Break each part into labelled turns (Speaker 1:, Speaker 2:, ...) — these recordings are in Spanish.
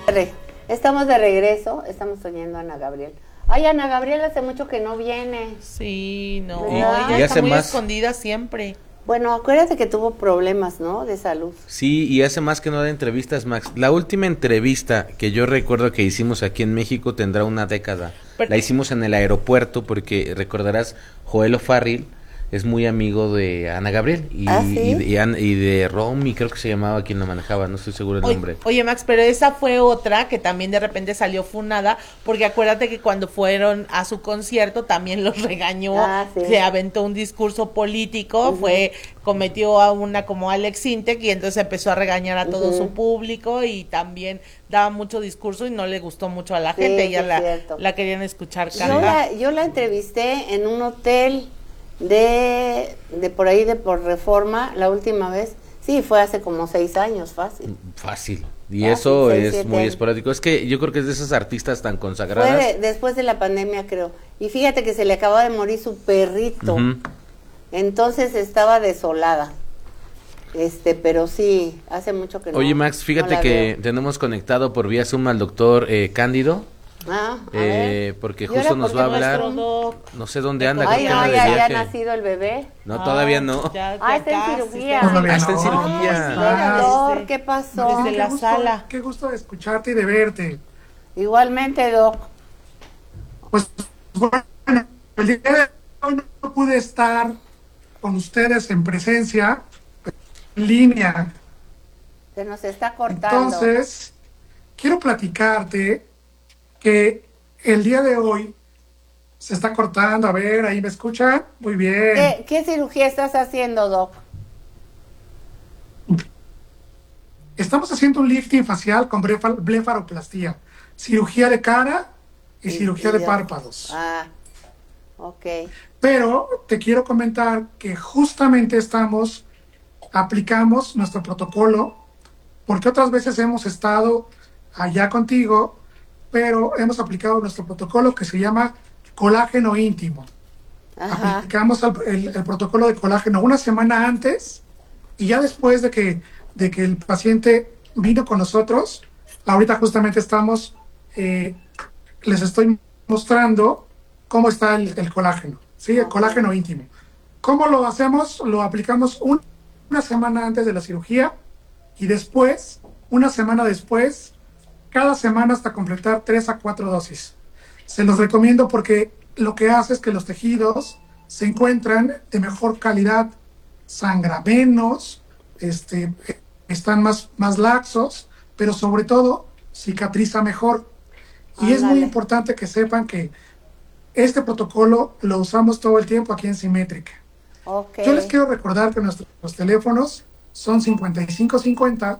Speaker 1: Estamos de regreso, estamos oyendo a Ana Gabriel. Ay, Ana Gabriel hace mucho que no viene.
Speaker 2: Sí, no,
Speaker 1: ¿verdad?
Speaker 2: ella
Speaker 3: Y
Speaker 2: está
Speaker 3: hace
Speaker 2: muy
Speaker 3: más.
Speaker 2: escondida siempre.
Speaker 1: Bueno, acuérdate que tuvo problemas, ¿no? De salud.
Speaker 3: Sí, y hace más que no da entrevistas, Max. La última entrevista que yo recuerdo que hicimos aquí en México tendrá una década.
Speaker 2: Pero-
Speaker 3: La hicimos en el aeropuerto porque recordarás, Joel O'Farrill es muy amigo de Ana Gabriel y,
Speaker 1: ¿Sí?
Speaker 3: y de Romy, creo que se llamaba quien lo manejaba, no estoy seguro el nombre.
Speaker 2: Oye, Max, pero esa fue otra que también de repente salió funada, porque acuérdate que cuando fueron a su concierto también los regañó,
Speaker 1: Sí.
Speaker 2: se aventó un discurso político, cometió a una como Alex Sintek y entonces empezó a regañar a todo su público y también daba mucho discurso y no le gustó mucho a la
Speaker 1: Sí,
Speaker 2: gente,
Speaker 1: sí,
Speaker 2: ella
Speaker 1: es
Speaker 2: la,
Speaker 1: cierto.
Speaker 2: la querían escuchar cantar.
Speaker 1: Yo la entrevisté en un hotel de por ahí de por Reforma la última vez. Sí, fue hace como 6 años, fácil.
Speaker 3: Fácil. Y
Speaker 1: Fácil,
Speaker 3: eso
Speaker 1: 6,
Speaker 3: es
Speaker 1: 7
Speaker 3: muy
Speaker 1: años.
Speaker 3: esporádico. Es que yo creo que es de esas artistas tan
Speaker 1: Fue
Speaker 3: consagradas.
Speaker 1: después de la pandemia, creo. Y fíjate que se le acababa de morir su perrito.
Speaker 3: Ujú.
Speaker 1: Entonces estaba desolada. Pero sí, hace mucho que no.
Speaker 3: Oye, Max, fíjate
Speaker 1: no la
Speaker 3: que
Speaker 1: veo.
Speaker 3: tenemos conectado por vía Zoom al doctor Cándido.
Speaker 1: A ver.
Speaker 3: Porque
Speaker 1: ¿Y ahora
Speaker 3: justo nos
Speaker 1: por
Speaker 3: va a
Speaker 1: qué
Speaker 3: hablar.
Speaker 2: Nuestro doc,
Speaker 3: No sé dónde anda,
Speaker 1: Ay,
Speaker 3: creo que
Speaker 1: no,
Speaker 3: anda de
Speaker 1: ya ha
Speaker 3: viaje.
Speaker 1: nacido el bebé.
Speaker 3: No, todavía no.
Speaker 2: ya
Speaker 1: Está en
Speaker 2: casi,
Speaker 1: cirugía.
Speaker 4: Todavía
Speaker 3: Está en
Speaker 4: no.
Speaker 3: cirugía.
Speaker 1: Ay, doctor,
Speaker 2: Desde-
Speaker 1: ¿qué pasó?
Speaker 2: desde
Speaker 4: Qué
Speaker 2: la
Speaker 4: gusto,
Speaker 2: sala.
Speaker 4: Qué gusto de escucharte y de verte.
Speaker 1: Igualmente, doc.
Speaker 4: Pues bueno, el día de hoy no pude estar con ustedes en presencia, en línea.
Speaker 1: Se nos está cortando.
Speaker 4: Entonces, quiero platicarte que el día de hoy se está cortando. A ver, ahí me escuchan. Muy bien.
Speaker 1: ¿Qué cirugía estás haciendo, doc?
Speaker 4: Estamos haciendo un lifting facial con blefaroplastía, cirugía de cara y cirugía de párpados.
Speaker 1: Ah, ok.
Speaker 4: Pero te quiero comentar que justamente aplicamos nuestro protocolo, porque otras veces hemos estado allá contigo, pero hemos aplicado nuestro protocolo que se llama colágeno íntimo.
Speaker 1: Ajá.
Speaker 4: Aplicamos el protocolo de colágeno una semana antes y ya después de que el paciente vino con nosotros, ahorita justamente les estoy mostrando cómo está el colágeno, ¿sí? El colágeno íntimo. ¿Cómo lo hacemos? Lo aplicamos una semana antes de la cirugía y después, una semana después, cada semana hasta completar 3 a 4 dosis. Se los recomiendo porque lo que hace es que los tejidos se encuentran de mejor calidad, sangra menos, están más laxos, pero sobre todo cicatriza mejor. Y es muy importante que sepan que este protocolo lo usamos todo el tiempo aquí en Simétrica.
Speaker 1: Okay.
Speaker 4: Yo les quiero recordar que nuestros teléfonos son 5550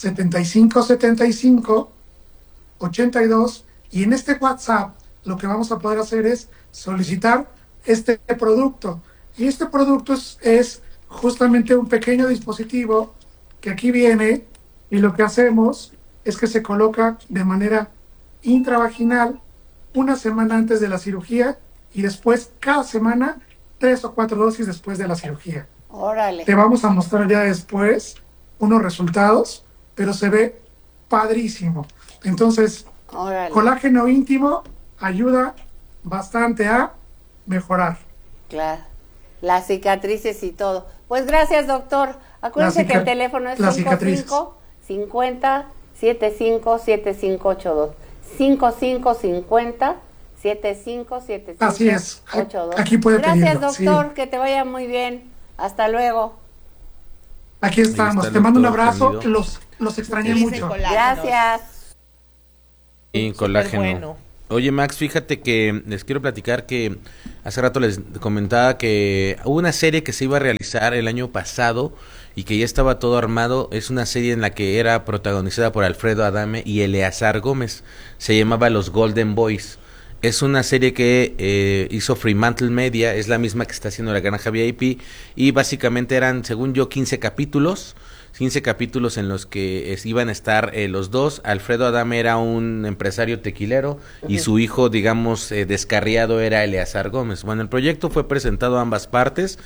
Speaker 4: 7575 82 y en este WhatsApp lo que vamos a poder hacer es solicitar este producto. Y este producto es justamente un pequeño dispositivo que aquí viene y lo que hacemos es que se coloca de manera intravaginal una semana antes de la cirugía y después cada semana 3 o 4 dosis después de la cirugía.
Speaker 1: Órale.
Speaker 4: Te vamos a mostrar ya después unos resultados, pero se ve padrísimo. Entonces,
Speaker 1: Órale.
Speaker 4: colágeno íntimo ayuda bastante a mejorar.
Speaker 1: Claro. Las cicatrices y todo. Pues gracias, doctor. Acuérdense que el teléfono es 55 50 75 7582. 5550 75 7582.
Speaker 4: Así es. Aquí puede
Speaker 1: Gracias,
Speaker 4: pedirlo,
Speaker 1: doctor.
Speaker 4: sí.
Speaker 1: Que te vaya muy bien. Hasta luego.
Speaker 4: Aquí estamos.
Speaker 3: está
Speaker 4: Te mando un
Speaker 3: doctor
Speaker 4: abrazo.
Speaker 3: Cándido.
Speaker 4: Los extrañé
Speaker 2: Dice
Speaker 4: mucho.
Speaker 2: colágenos.
Speaker 1: Gracias.
Speaker 3: Y colágeno.
Speaker 2: Bueno.
Speaker 3: Oye, Max, fíjate que les quiero platicar que hace rato les comentaba que hubo una serie que se iba a realizar el año pasado y que ya estaba todo armado. Es una serie en la que era protagonizada por Alfredo Adame y Eleazar Gómez. Se llamaba Los Golden Boys. Es una serie que hizo Fremantle Media, es la misma que está haciendo La Granja VIP y básicamente eran, según yo, 15 capítulos en los que iban a estar los dos. Alfredo Adame era un empresario tequilero y su hijo, digamos, descarriado era Eleazar Gómez. Bueno, el proyecto fue presentado a ambas partes.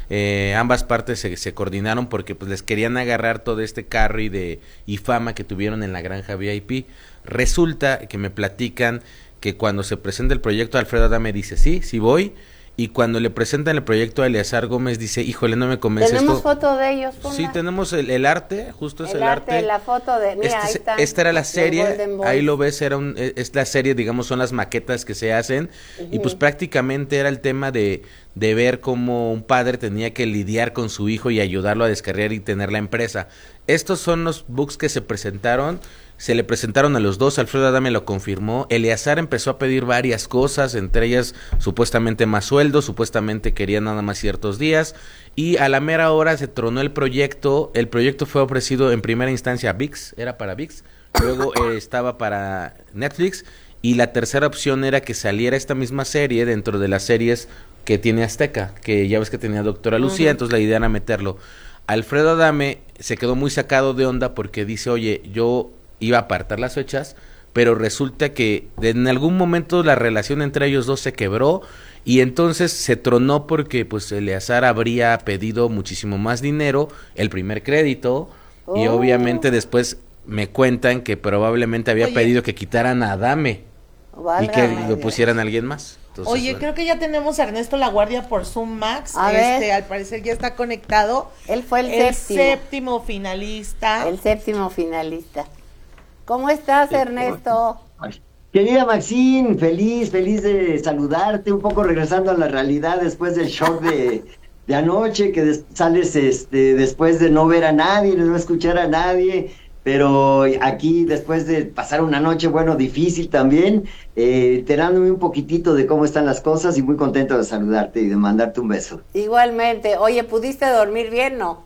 Speaker 3: ambas partes se coordinaron porque pues les querían agarrar todo este carro y fama que tuvieron en la granja VIP. Resulta que me platican que cuando se presenta el proyecto, Alfredo Adame dice, sí voy, y cuando le presentan el proyecto a Eleazar Gómez dice, híjole, no me convence esto.
Speaker 1: ¿Tenemos foto de ellos?
Speaker 3: Sí, tenemos el arte, justo es el arte.
Speaker 1: La foto de, mira, ahí está.
Speaker 3: Esta era la serie, ahí lo ves, es la serie, digamos, son las maquetas que se hacen, y pues prácticamente era el tema de ver cómo un padre tenía que lidiar con su hijo y ayudarlo a descargar y tener la empresa. Estos son los books que se presentaron. Se le presentaron a los dos, Alfredo Adame lo confirmó, Eleazar empezó a pedir varias cosas, entre ellas supuestamente más sueldo, supuestamente quería nada más ciertos días, y a la mera hora se tronó el proyecto fue ofrecido en primera instancia a ViX, era para ViX, luego estaba para Netflix, y la tercera opción era que saliera esta misma serie dentro de las series que tiene Azteca, que ya ves que tenía Doctora Lucía, entonces la idea era meterlo. Alfredo Adame se quedó muy sacado de onda porque dice, oye, yo iba a apartar las fechas, pero resulta que en algún momento la relación entre ellos dos se quebró y entonces se tronó porque pues Eleazar habría pedido muchísimo más dinero, el primer crédito, y obviamente después me cuentan que probablemente había pedido que quitaran a Adame y que lo pusieran a alguien más. Entonces,
Speaker 2: oye, creo que ya tenemos a Ernesto La Guardia por Zoom Max. Al parecer ya está conectado.
Speaker 1: Él fue el
Speaker 2: séptimo finalista.
Speaker 1: El séptimo finalista. ¿Cómo estás, Ernesto?
Speaker 5: Querida Maxine, feliz de saludarte, un poco regresando a la realidad después del shock de anoche, que sales después de no ver a nadie, de no escuchar a nadie, pero aquí después de pasar una noche, bueno, difícil también, enterándome un poquitito de cómo están las cosas y muy contento de saludarte y de mandarte un beso.
Speaker 1: Igualmente. Oye, ¿pudiste dormir bien, no?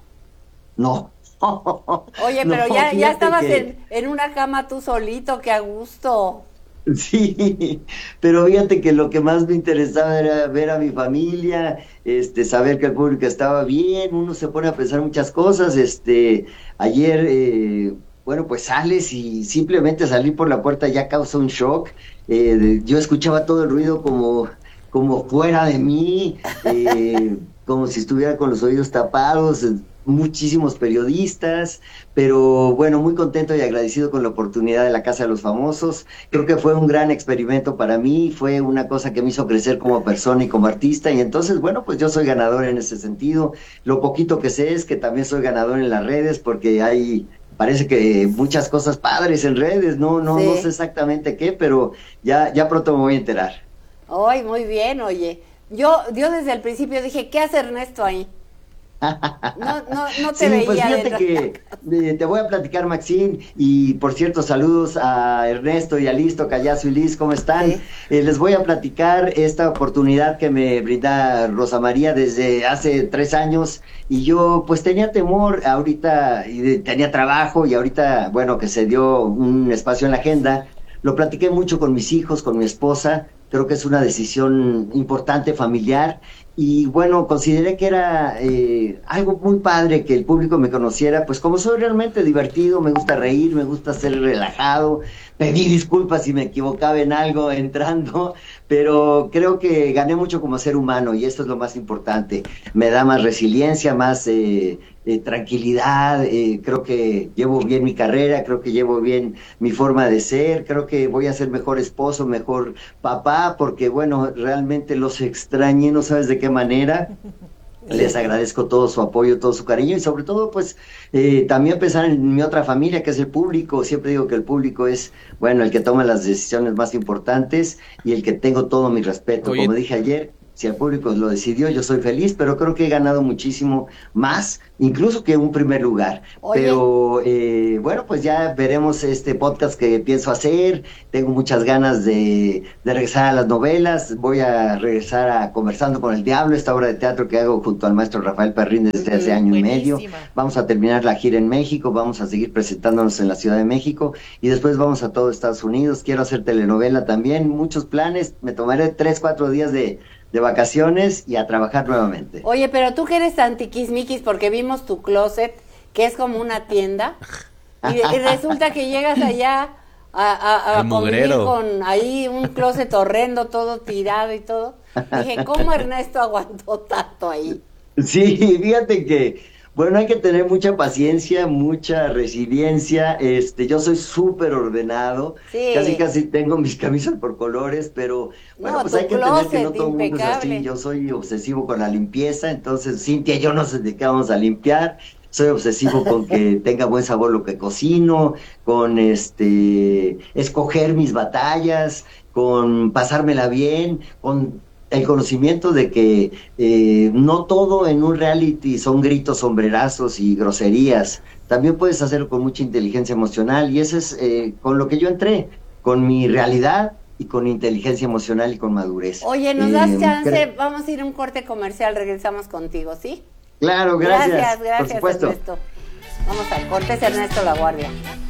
Speaker 5: No.
Speaker 1: Oye, pero no, ya estabas en una cama tú solito, qué a gusto.
Speaker 5: Sí, pero fíjate que lo que más me interesaba era ver a mi familia, saber que el público estaba bien, uno se pone a pensar muchas cosas, ayer, bueno, pues sales y simplemente salir por la puerta ya causa un shock, yo escuchaba todo el ruido como fuera de mí, como si estuviera con los oídos tapados, muchísimos periodistas, pero bueno, muy contento y agradecido con la oportunidad de la Casa de los Famosos. Creo que fue un gran experimento para mí, fue una cosa que me hizo crecer como persona y como artista, y entonces, bueno, pues yo soy ganador en ese sentido. Lo poquito que sé es que también soy ganador en las redes, porque parece que muchas cosas padres en redes, no sé exactamente qué, pero ya pronto me voy a enterar.
Speaker 1: Ay, muy bien, oye. Yo desde el principio dije, ¿qué hace Ernesto ahí? No te veía.
Speaker 5: Pues fíjate que te voy a platicar, Maxine, y por cierto, saludos a Ernesto y a Listo, Callazo y Liz, ¿cómo están? Sí. Les voy a platicar esta oportunidad que me brinda Rosa María desde hace 3 años, y yo pues tenía temor ahorita, y tenía trabajo, y ahorita, bueno, que se dio un espacio en la agenda, lo platiqué mucho con mis hijos, con mi esposa. Creo que es una decisión importante, familiar, y bueno, consideré que era algo muy padre que el público me conociera, pues como soy realmente divertido, me gusta reír, me gusta ser relajado, pedí disculpas si me equivocaba en algo entrando, pero creo que gané mucho como ser humano y esto es lo más importante, me da más resiliencia, más tranquilidad, creo que llevo bien mi carrera, creo que llevo bien mi forma de ser, creo que voy a ser mejor esposo, mejor papá, porque bueno, realmente los extrañé, no sabes de qué manera. Les agradezco todo su apoyo, todo su cariño y sobre todo pues también pensar en mi otra familia que es el público. Siempre digo que el público es, bueno, el que toma las decisiones más importantes y el que tengo todo mi respeto. Oye, como dije ayer, si el público lo decidió, yo soy feliz, pero creo que he ganado muchísimo más, incluso que un primer lugar. Oye. Pero bueno, pues ya veremos este podcast que pienso hacer. Tengo muchas ganas de regresar a las novelas. Voy a regresar a Conversando con el Diablo, esta obra de teatro que hago junto al maestro Rafael Perrín desde hace año y medio. Vamos a terminar la gira en México, vamos a seguir presentándonos en la Ciudad de México y después vamos a todo Estados Unidos. Quiero hacer telenovela también, muchos planes. Me tomaré 3-4 días de vacaciones y a trabajar nuevamente.
Speaker 1: Oye, pero tú que eres antiquismiquis porque vimos tu closet, que es como una tienda, y resulta que llegas allá a convivir con ahí un closet horrendo, todo tirado y todo. Dije, ¿cómo Ernesto aguantó tanto ahí?
Speaker 5: Sí, fíjate que, bueno, hay que tener mucha paciencia, mucha resiliencia. Yo soy súper ordenado,
Speaker 1: Sí.
Speaker 5: casi tengo mis camisas por colores, pero bueno,
Speaker 1: No,
Speaker 5: pues
Speaker 1: tu
Speaker 5: hay que entender que
Speaker 1: closet
Speaker 5: no todo el mundo es así.
Speaker 1: impecable.
Speaker 5: Yo soy obsesivo con la limpieza, entonces Cintia y yo nos dedicamos a limpiar. Soy obsesivo con que tenga buen sabor lo que cocino, con escoger mis batallas, con pasármela bien, con el conocimiento de que no todo en un reality son gritos, sombrerazos y groserías. También puedes hacerlo con mucha inteligencia emocional y eso es con lo que yo entré, con mi realidad y con inteligencia emocional y con madurez.
Speaker 1: Oye, ¿nos das chance? Vamos a ir a un corte comercial, regresamos contigo, ¿sí?
Speaker 5: Claro, gracias.
Speaker 1: Gracias,
Speaker 5: por supuesto.
Speaker 1: Ernesto. Vamos al corte, es Ernesto La Guardia.